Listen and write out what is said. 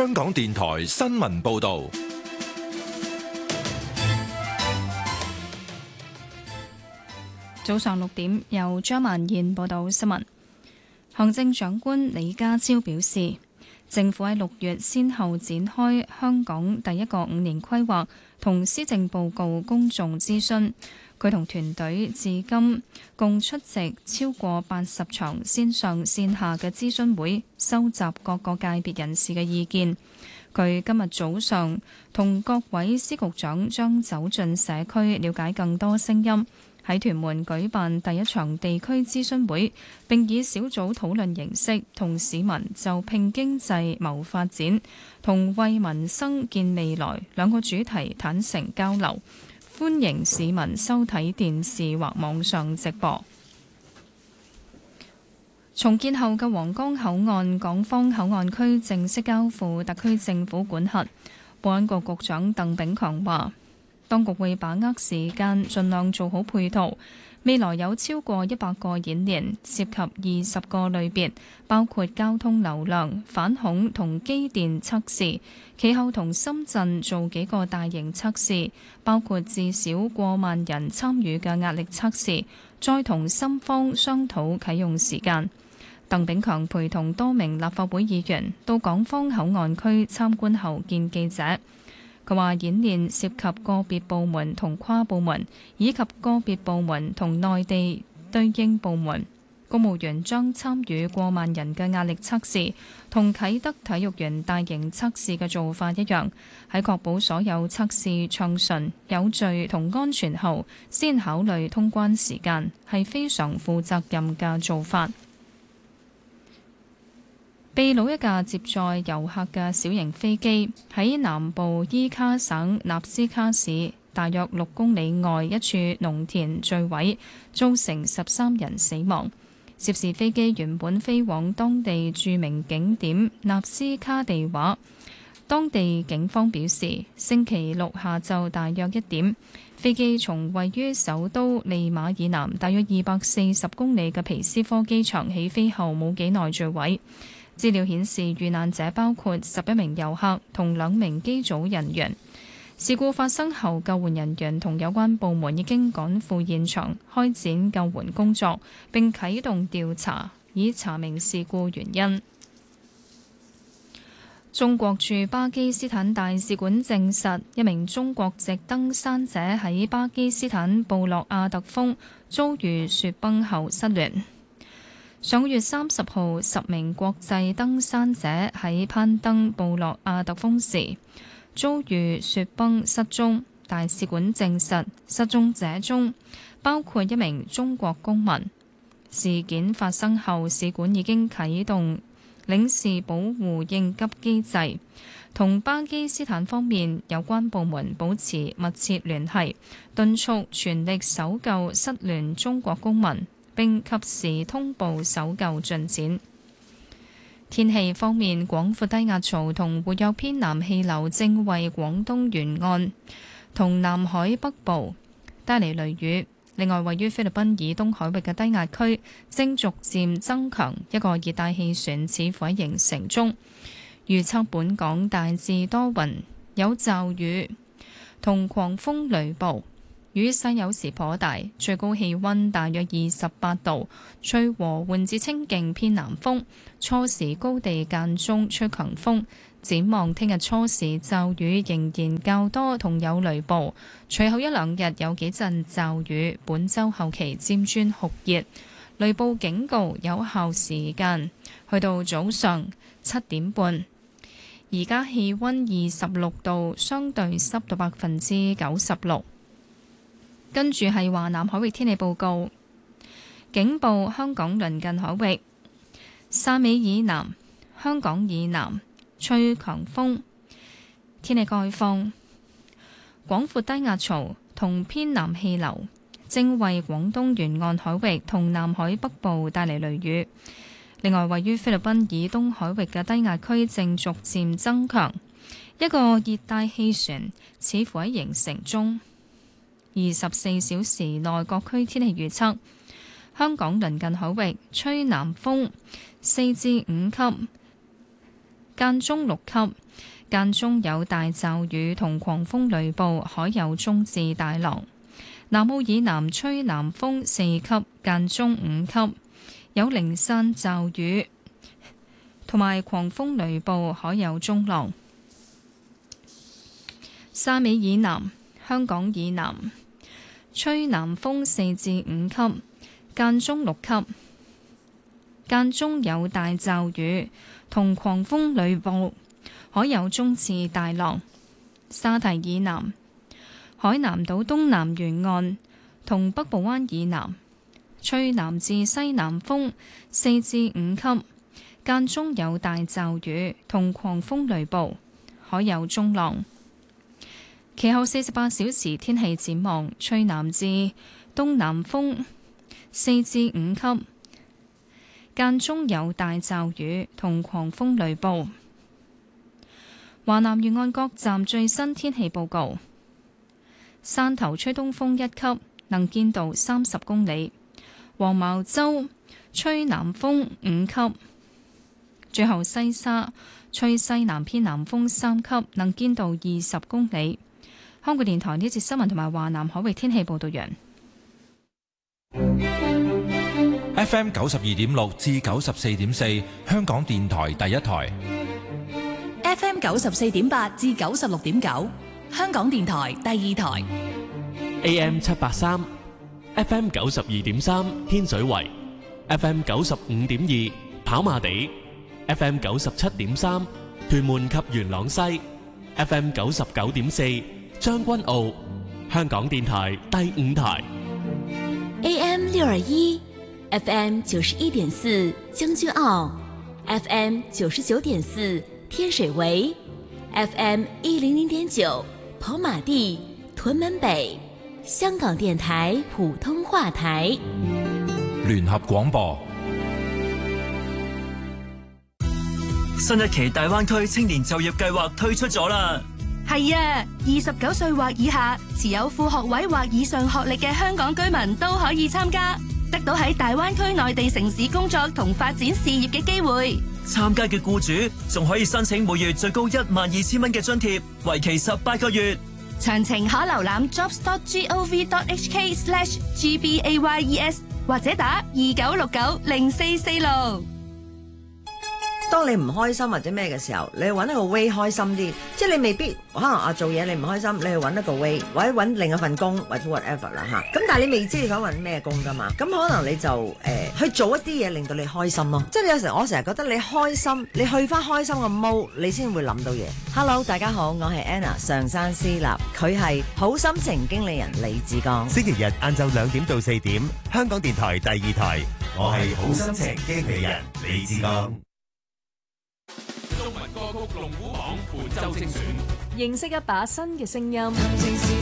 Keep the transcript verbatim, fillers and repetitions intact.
香港電台新聞報道。 早上六點，由張曼燕報道新聞。行政長官李家超表示，政府喺六月先後展開香港第一個五年規劃同施政報告公眾諮詢。佢同團隊至今共出席超過八十場線上線下嘅諮詢會，收集各個界別人士嘅意見。佢今日早上同各位司局長將走進社區，了解更多聲音。喺屯門舉辦第一場地區諮詢會，並以小組討論形式同市民就拼經濟謀發展同為民生建未來兩個主題坦誠交流。歡迎市民收睇電視或網上直播。重建後嘅皇崗口岸港方口岸區正式交付特區政府管轄。保安局局長鄧炳強話，當局會把握時間，盡量做好配套。未來有超過一百個演練，涉及二十個類別，包括交通流量、反恐同機電測試。其後同深圳做幾個大型測試，包括至少過萬人參與嘅壓力測試，再同深方商討啟用時間。鄧炳強陪同多名立法會議員到港方口岸區參觀後見記者。佢話演練涉及個別部門同跨部門，以及個別部門同內地對應部門。公務員將參與過萬人嘅壓力測試，同啟德體育園大型測試嘅做法一樣，喺確保所有測試暢順、有序同安全後，先考慮通關時間，係非常負責任嘅做法。秘魯一架接載遊客嘅小型飛機喺南部伊卡省納斯卡市大約六公里外一處農田墜毀，造成十三人死亡。涉事飛機原本飛往當地著名景點納斯卡地瓦。當地警方表示，星期六下晝大約一點，飛機從位於首都利馬以南大約二百四十公里嘅皮斯科機場起飛後冇幾耐墜毀。資料顯示，遇難者包括十一名遊客同兩名機組人員。事故發生後，救援人員同有關部門已經趕赴現場開展救援工作，並啟動調查，以查明事故原因。中國駐巴基斯坦大使館證實，一名中國籍登山者喺巴基斯坦布洛阿特峰遭遇雪崩後失聯。上個月三十號，十名國際登山者喺攀登布洛阿特峰時遭遇雪崩失蹤。大使館證實，失蹤者中包括一名中國公民。事件發生後，使館已經啟動領事保護應急機制，同巴基斯坦方面有關部門保持密切聯繫，敦促全力搜救失聯中國公民，並及時通報搜救進展。天氣方面，廣闊低壓槽同活躍偏南氣流正為廣東沿岸同南海北部帶嚟雷雨。另外，位於菲律賓以東海域嘅低壓區正逐漸增強，一個熱帶氣旋似乎喺形成中。預測本港大致多雲，有驟雨同狂風雷暴。雨勢有時頗大，最高氣溫大約二十八度，吹和緩至清勁偏南風，初時高地間中吹強風。展望聽日初時驟雨仍然較多，同有雷暴，隨後一兩日有幾陣驟雨。本週後期漸轉酷熱，雷暴警告有效時間去到早上七點半。而家氣溫二十六度，相對濕度百分之九十六。跟住係華南海域天氣報告，警報香港鄰近海域，汕尾以南、香港以南吹強風。天氣概況，廣闊低壓槽同偏南氣流正為廣東沿岸海域同南海北部帶嚟雷雨。另外，位於菲律賓以東海域嘅低壓區正逐漸增強，一個熱帶氣旋似乎喺形成中。二十四小時內各區天氣預測：香港鄰近海域吹南風四至五級， 間中六級，間中有大驟雨同狂風雷暴，海有中至大浪。南澳以南吹南風四級，間中五級，有零散驟雨同埋狂風雷暴，海有中浪。汕尾以南、香港以南吹南風四至五級，間中六級，間中有大驟雨同狂風雷暴，海有中至大浪。沙堤以南、海南島東南沿岸同北部灣以南吹南至西南風四至五級，間中有大驟雨同狂風雷暴，海有中浪。其後四十八小時天氣展望，吹南至東南風四至五級，間中有大驟雨同狂風雷暴。華南沿岸各站最新天氣報告：汕頭吹東風一級，能見度三十公里；黃茅洲吹南風五級；最後西沙吹西南偏南風三級，能見度二十公里。香港電台呢節新聞同埋華南海域天氣報道完。 F M 九十二點六至九十四點四，香港電台第一台。 F M 九十四點八至九十六點九，香港電台第二台。 A M 七八三 ，F M 九十二點三天水圍 ，F M 九十五點二跑馬地 ，F M 九十七點三屯門及元朗西 ，F M 九十九點四將軍澳，香港電台第五台。 A M 六二一 ，F M 九十一點四將軍澳 ，F M 九十九點四天水圍 ，F M 一零零點九跑馬地屯門北。香港電台普通話台， 聯合廣播。 新一期大灣區青年就業計劃推出咗啦。 係啊，二十九歲或以下，持有副學位或以上學歷嘅香港居民都可以參加，得到喺大灣區內地城市工作同發展事業嘅機會。 參加嘅僱主仲可以申請每月最高一萬二千蚊嘅津貼，為期十八個月。 詳情可瀏覽 jobs dot gov dot hk slash gbayes 或者打二九六九零四四六。 當你唔開心或者咩嘅時候，你去揾一個 way 開心啲，即係你未必可能啊做嘢你唔開心，你去揾一個 way 或者揾另一份工或者 whatever 啦吓。咁但係你未知你想揾咩工噶嘛？咁可能你就誒、呃、去做一啲嘢令到你開心咯。即係有時我成日覺得你開心，你去翻開心嘅 mode，你先會諗到嘢。Hello， 大家好，我係 Anna 上山思立，佢係好心情經理人李志剛。 星期日晏晝兩點到四點，香港電台第二台，我係好心情經理人李志剛。 中文歌曲龍虎榜伴奏精選， 認識一把新嘅聲音。